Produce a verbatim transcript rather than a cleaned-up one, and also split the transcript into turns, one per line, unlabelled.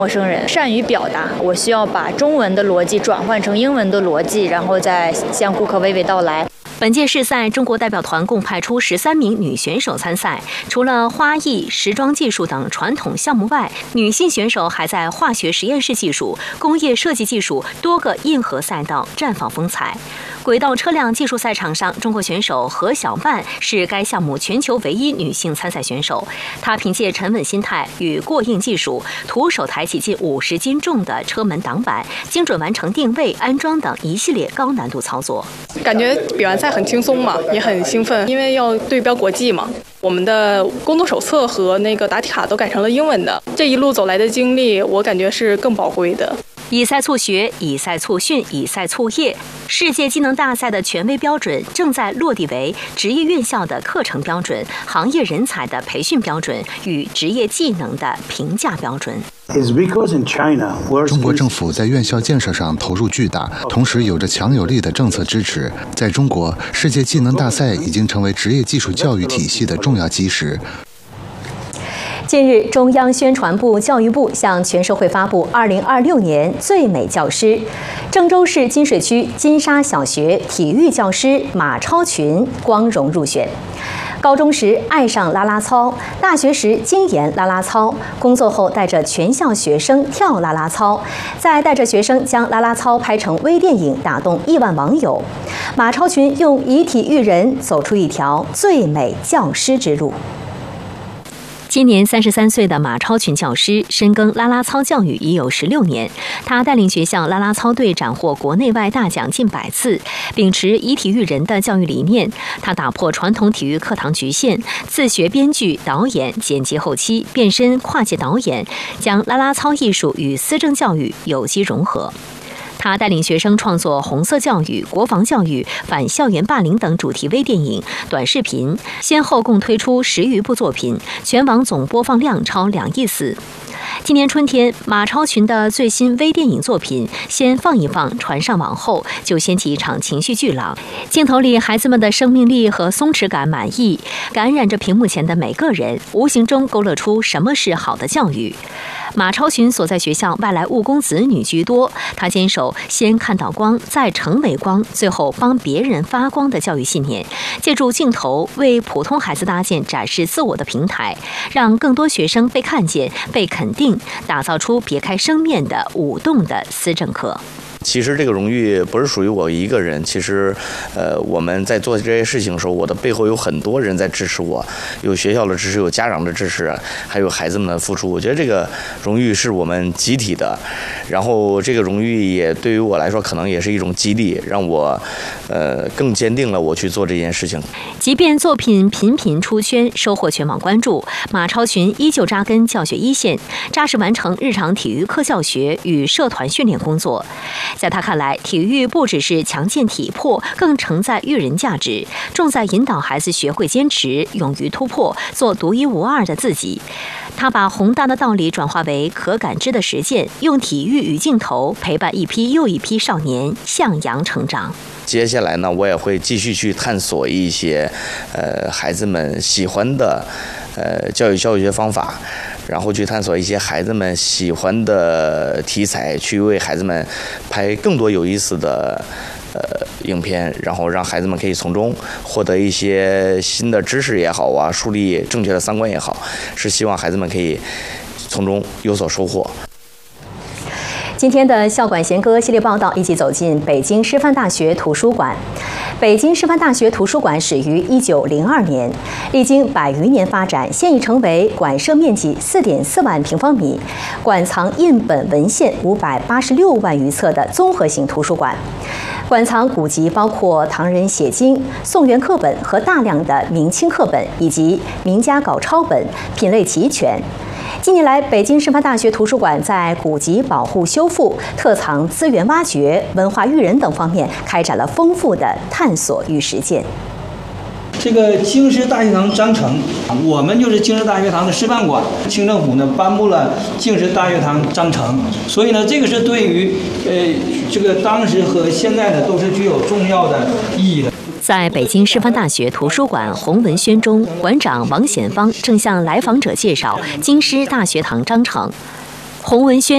陌生人善于表达，我需要把中文的逻辑转换成英文的逻辑，然后再向顾客娓娓道来。
本届世赛，中国代表团共派出十三名女选手参赛。除了花艺、时装技术等传统项目外，女性选手还在化学实验室技术、工业设计技术多个硬核赛道绽放风采。轨道车辆技术赛场上，中国选手何小曼是该项目全球唯一女性参赛选手。她凭借沉稳心态与过硬技术，徒手抬起近五十斤重的车门挡板，精准完成定位、安装等一系列高难度操作。
感觉比完赛很轻松嘛，也很兴奋，因为要对标国际嘛。我们的工作手册和那个答题卡都改成了英文的，这一路走来的经历，我感觉是更宝贵的。
以赛促学，以赛促训，以赛促业。世界技能大赛的权威标准正在落地为职业院校的课程标准、行业人才的培训标准与职业技能的评价标准。
中国政府在院校建设上投入巨大，同时有着强有力的政策支持。在中国，世界技能大赛已经成为职业技术教育体系的重要基石。
近日，中央宣传部、教育部向全社会发布二零二六年最美教师。郑州市金水区金沙小学体育教师马超群光荣入选。高中时爱上啦啦操，大学时精研啦啦操，工作后带着全校学生跳啦啦操，再带着学生将啦啦操拍成微电影，打动亿万网友。马超群用以体育人，走出一条最美教师之路。今年三十三岁的马超群教师深耕啦啦操教育已有十六年，他带领学校啦啦操队斩获国内外大奖近百次，秉持以体育人的教育理念，他打破传统体育课堂局限，自学编剧、导演、剪辑、后期，变身跨界导演，将啦啦操艺术与思政教育有机融合。他带领学生创作红色教育、国防教育、反校园霸凌等主题微电影、短视频，先后共推出十余部作品，全网总播放量超两亿次。今年春天，马超群的最新微电影作品《先放一放》传上网后，就掀起一场情绪巨浪。镜头里孩子们的生命力和松弛感满溢，感染着屏幕前的每个人，无形中勾勒出什么是好的教育。马超群所在学校外来务工子女居多，他坚守先看到光，再成为光，最后帮别人发光的教育信念，借助镜头为普通孩子搭建展示自我的平台，让更多学生被看见、被肯定，打造出别开生面的舞动的思政课。
其实这个荣誉不是属于我一个人，其实，呃，我们在做这些事情的时候，我的背后有很多人在支持我，有学校的支持，有家长的支持，还有孩子们的付出。我觉得这个荣誉是我们集体的，然后这个荣誉也对于我来说，可能也是一种激励，让我，呃，更坚定了我去做这件事情。
即便作品频频出圈，收获全网关注，马超群依旧扎根教学一线，扎实完成日常体育课教学与社团训练工作。在他看来，体育不只是强健体魄，更承载育人价值，重在引导孩子学会坚持，勇于突破，做独一无二的自己。他把宏大的道理转化为可感知的实践，用体育与镜头陪伴一批又一批少年向阳成长。
接下来呢，我也会继续去探索一些，呃，孩子们喜欢的，呃，教育教学方法。然后去探索一些孩子们喜欢的题材，去为孩子们拍更多有意思的呃影片，然后让孩子们可以从中获得一些新的知识也好啊，树立正确的三观也好，是希望孩子们可以从中有所收获。
今天的校馆弦歌系列报道一起走进北京师范大学图书馆。北京师范大学图书馆始于一九零二年，历经百余年发展，现已成为馆舍面积四点四万平方米，馆藏印本文献五百八十六万余册的综合性图书馆。馆藏古籍包括唐人写经、宋元课本和大量的明清课本，以及名家稿抄本，品类齐全。近年来，北京师范大学图书馆在古籍保护修复、特藏资源挖掘、文化育人等方面开展了丰富的探索与实践。
这个京师大学堂章程，我们就是京师大学堂的示范馆。清政府呢颁布了京师大学堂章程，所以呢，这个是对于呃这个当时和现在呢都是具有重要的意义的。
在北京师范大学图书馆红文轩中，馆长王显芳正向来访者介绍京师大学堂章程。红文轩